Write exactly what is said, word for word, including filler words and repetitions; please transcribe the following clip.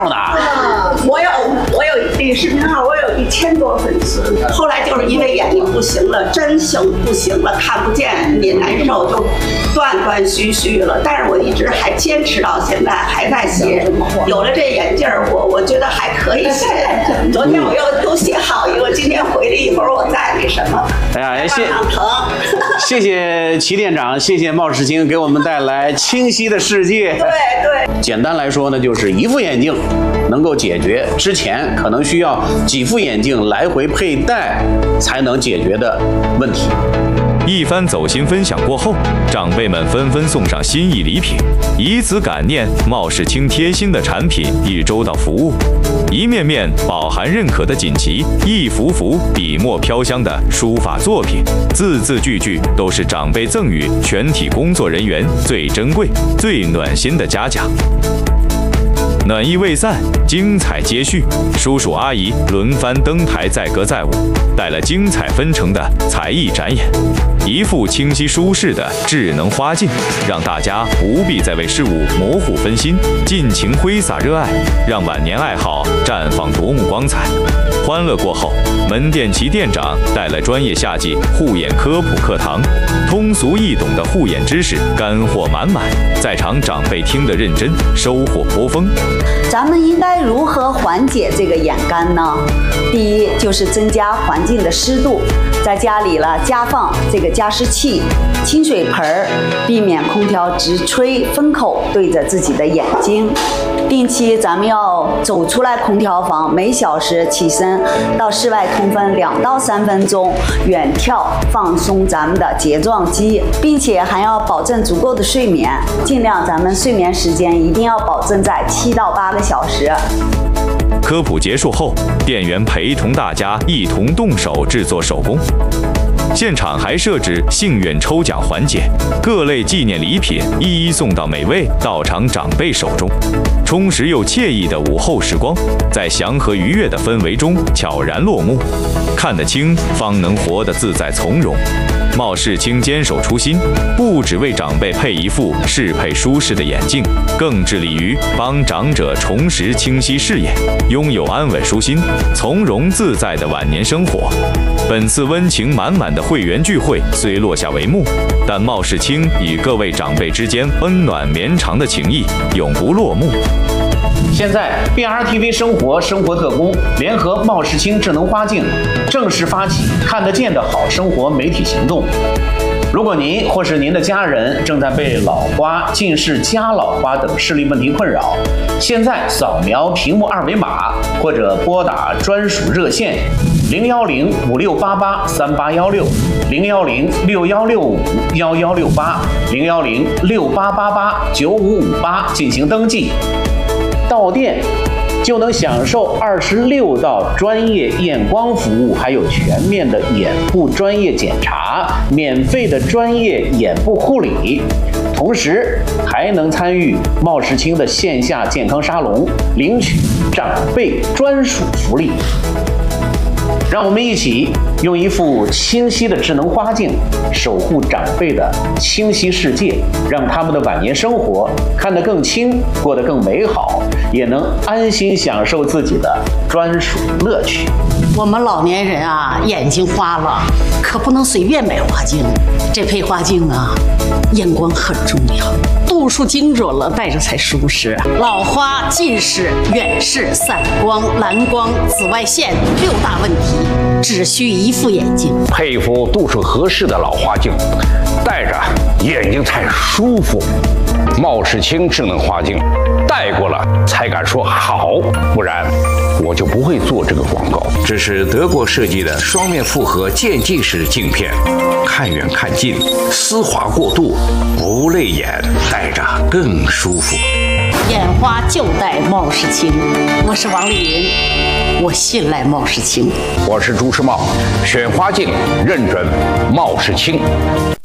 的。 我有我有这视频号，我有一千多粉丝。后来就是因为眼睛不行了，真行不行了，看不见也难受，就断断续续了。但是我一直还坚持到现在，还在写。有了这眼镜儿，我我觉得还可以写。昨天我又又写好一个，今天回来一会儿我再那什么。 哎呀，谢疼。 谢谢齐店长，谢谢冒世清给我们带来清晰的世界。 对对。 简单来说呢，就是一副眼镜能够解决之前可能需要几副眼镜来回佩戴才能解决的问题。 一番走心分享过后，长辈们纷纷送上心意礼品，以此感念冒世清贴心的产品与周到服务。一面面饱含认可的锦旗，一幅幅笔墨飘香的书法作品，字字句句都是长辈赠予全体工作人员最珍贵、最暖心的嘉奖。暖意未散，精彩接续，叔叔阿姨轮番登台载歌载舞，带来精彩纷呈的才艺展演，一副清晰舒适的智能花镜，让大家不必再为事物模糊分心，尽情挥洒热爱，让晚年爱好绽放夺目光彩。欢乐过后，门店齐店长带来专业夏季护眼科普课堂，通俗易懂的护眼知识干货满满，在场长辈听得认真，收获颇丰。 咱们应该如何缓解这个眼干呢？第一就是增加环境的湿度，在家里了加放这个加湿器、清水盆儿，避免空调直吹风口对着自己的眼睛。定期咱们要走出来空调房，每小时起身到室外通风两到三分钟，远眺放松咱们的睫状肌，并且还要保证足够的睡眠，尽量咱们睡眠时间一定要保证在七到八个小时。 科普结束后，店员陪同大家一同动手制作手工。现场还设置幸运抽奖环节，各类纪念礼品一一送到每位到场长辈手中。充实又惬意的午后时光，在祥和愉悦的氛围中悄然落幕。看得清，方能活得自在从容。冒世清坚守初心，不只为长辈配一副适配舒适的眼镜，更致力于帮长者重拾清晰视野，拥有安稳舒心、从容自在的晚年生活。本次温情满满的会员聚会虽落下帷幕，但冒世清与各位长辈之间温暖绵长的情谊永不落幕。 现在 B R T V 生活生活特工联合冒世清智能花镜正式发起看得见的好生活媒体行动。如果您或是您的家人正在被老花、近视、加老花等视力问题困扰，现在扫描屏幕二维码或者拨打专属热线零幺零五六八八三八幺六、零幺零六幺六五幺幺六八、零幺零六八八八九五五八进行登记。到店就能享受二十六道专业验光服务，还有全面的眼部专业检查，免费的专业眼部护理，同时还能参与冒世清的线下健康沙龙，领取长辈专属福利。让我们一起用一副清晰的智能花镜守护长辈的清晰世界，让他们的晚年生活看得更清，过得更美好，也能安心享受自己的专属乐趣。 我们老年人啊，眼睛花了，可不能随便买花镜。这配花镜啊，眼光很重要，度数精准了，戴着才舒适。老花、近视、远视、散光、蓝光、紫外线六大问题，只需一副眼镜， 配一副度数合适的老花镜，戴着眼睛才舒服。冒世清智能花镜，戴过了才敢说好，不然我就不会做这个广告。 这是德国设计的双面复合渐进式镜片，看远看近，丝滑过渡，不累眼，戴着更舒服。 眼花就戴冒世清，我是王丽云，我信赖冒世清。 我是朱时茂，选花镜认准冒世清。